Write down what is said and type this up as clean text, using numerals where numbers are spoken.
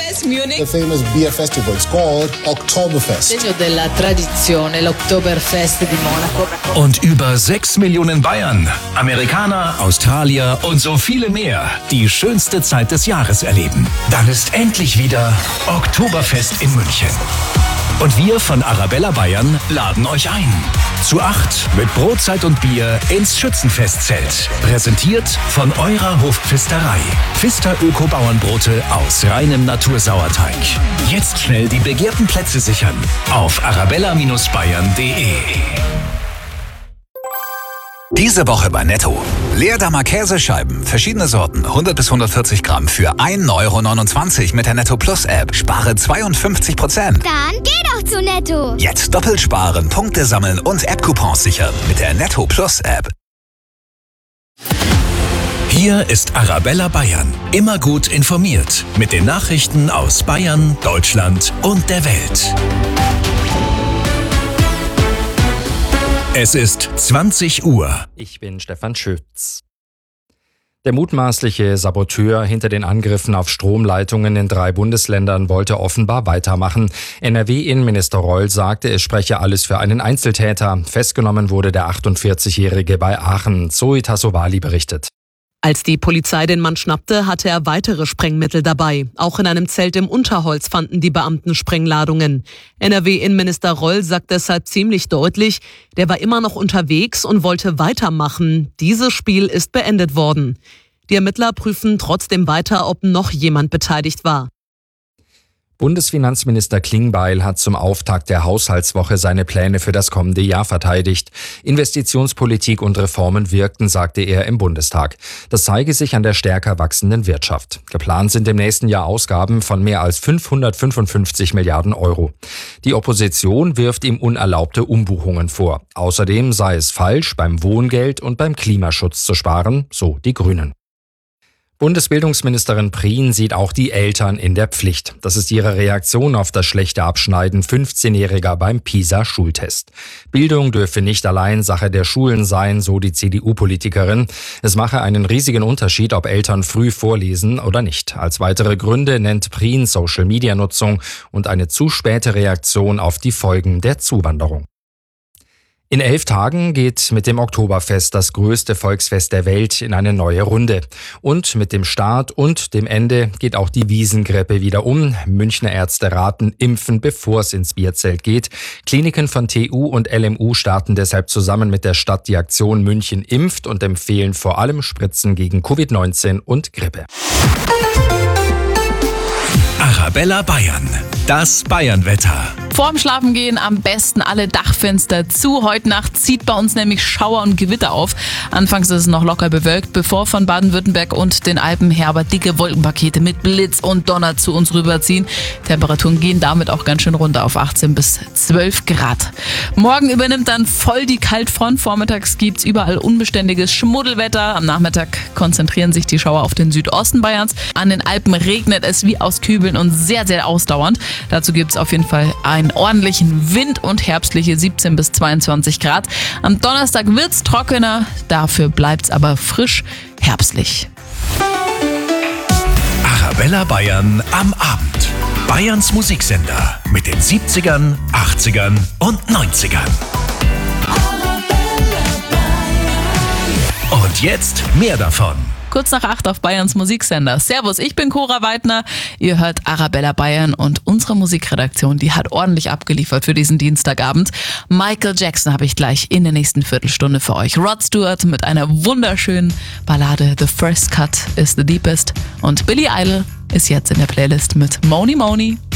Yes, Munich. The famous beer festival. It's called Oktoberfest. Segno della tradizione, l'Oktoberfest di Monaco. Und über 6 Millionen Bayern, Amerikaner, Australier und so viele mehr die schönste Zeit des Jahres erleben. Dann ist endlich wieder Oktoberfest in München. Und wir von Arabella Bayern laden euch ein. Zu 8 mit Brotzeit und Bier ins Schützenfestzelt. Präsentiert von eurer Hofpfisterei. Pfister Öko-Bauernbrote aus reinem Natursauerteig. Jetzt schnell die begehrten Plätze sichern auf arabella-bayern.de. Diese Woche bei Netto. Leerdammer Käsescheiben, verschiedene Sorten, 100 bis 140 Gramm für 1,29 € mit der Netto Plus App. Spare 52%. Dann geh doch zu Netto. Jetzt doppelt sparen, Punkte sammeln und App-Coupons sichern mit der Netto Plus App. Hier ist Arabella Bayern. Immer gut informiert mit den Nachrichten aus Bayern, Deutschland und der Welt. Es ist 20 Uhr. Ich bin Stefan Schütz. Der mutmaßliche Saboteur hinter den Angriffen auf Stromleitungen in 3 Bundesländern wollte offenbar weitermachen. NRW-Innenminister Reul sagte, es spreche alles für einen Einzeltäter. Festgenommen wurde der 48-Jährige bei Aachen. Zoe Tassovali berichtet. Als die Polizei den Mann schnappte, hatte er weitere Sprengmittel dabei. Auch in einem Zelt im Unterholz fanden die Beamten Sprengladungen. NRW-Innenminister Reul sagt deshalb ziemlich deutlich, der war immer noch unterwegs und wollte weitermachen. Dieses Spiel ist beendet worden. Die Ermittler prüfen trotzdem weiter, ob noch jemand beteiligt war. Bundesfinanzminister Klingbeil hat zum Auftakt der Haushaltswoche seine Pläne für das kommende Jahr verteidigt. Investitionspolitik und Reformen wirkten, sagte er im Bundestag. Das zeige sich an der stärker wachsenden Wirtschaft. Geplant sind im nächsten Jahr Ausgaben von mehr als 555 Milliarden Euro. Die Opposition wirft ihm unerlaubte Umbuchungen vor. Außerdem sei es falsch, beim Wohngeld und beim Klimaschutz zu sparen, so die Grünen. Bundesbildungsministerin Prien sieht auch die Eltern in der Pflicht. Das ist ihre Reaktion auf das schlechte Abschneiden 15-Jähriger beim PISA-Schultest. Bildung dürfe nicht allein Sache der Schulen sein, so die CDU-Politikerin. Es mache einen riesigen Unterschied, ob Eltern früh vorlesen oder nicht. Als weitere Gründe nennt Prien Social-Media-Nutzung und eine zu späte Reaktion auf die Folgen der Zuwanderung. In 11 Tagen geht mit dem Oktoberfest das größte Volksfest der Welt in eine neue Runde. Und mit dem Start und dem Ende geht auch die Wiesengrippe wieder um. Münchner Ärzte raten, impfen, bevor es ins Bierzelt geht. Kliniken von TU und LMU starten deshalb zusammen mit der Stadt die Aktion München impft und empfehlen vor allem Spritzen gegen Covid-19 und Grippe. Arabella Bayern. Das Bayernwetter. Vorm Schlafengehen am besten alle Dachfenster zu. Heute Nacht zieht bei uns nämlich Schauer und Gewitter auf. Anfangs ist es noch locker bewölkt, bevor von Baden-Württemberg und den Alpen her aber dicke Wolkenpakete mit Blitz und Donner zu uns rüberziehen. Temperaturen gehen damit auch ganz schön runter auf 18 bis 12 Grad. Morgen übernimmt dann voll die Kaltfront. Vormittags gibt's überall unbeständiges Schmuddelwetter. Am Nachmittag konzentrieren sich die Schauer auf den Südosten Bayerns. An den Alpen regnet es wie aus Kübeln und sehr, sehr ausdauernd. Dazu gibt's auf jeden Fall einen ordentlichen Wind und herbstliche 17 bis 22 Grad. Am Donnerstag wird's trockener, dafür bleibt's aber frisch herbstlich. Arabella Bayern am Abend. Bayerns Musiksender mit den 70ern, 80ern und 90ern. Und jetzt mehr davon. Kurz nach 8 auf Bayerns Musiksender. Servus, ich bin Cora Weidner. Ihr hört Arabella Bayern und unsere Musikredaktion, die hat ordentlich abgeliefert für diesen Dienstagabend. Michael Jackson habe ich gleich in der nächsten Viertelstunde für euch. Rod Stewart mit einer wunderschönen Ballade The First Cut is the Deepest. Und Billy Idol ist jetzt in der Playlist mit Moni Moni.